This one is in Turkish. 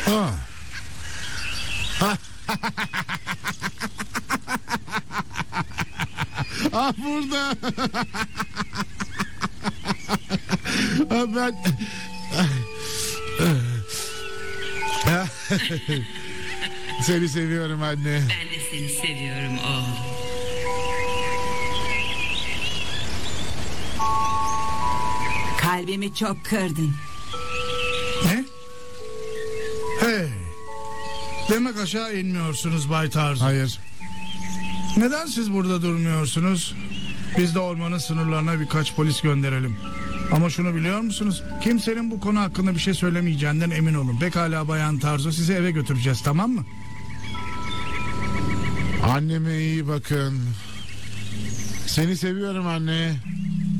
Ha. Burada. Ben seni seviyorum anne. Ben de seni seviyorum oğlum. Kalbimi çok kırdın. Ne? Hey. Demek aşağı inmiyorsunuz Bay Tarzan. Hayır. Neden siz burada durmuyorsunuz? Biz de ormanın sınırlarına birkaç polis gönderelim. Ama şunu biliyor musunuz? Kimsenin bu konu hakkında bir şey söylemeyeceğinden emin olun. Pekala Bayan Tarzo, sizi eve götüreceğiz, tamam mı? Anneme iyi bakın. Seni seviyorum anne.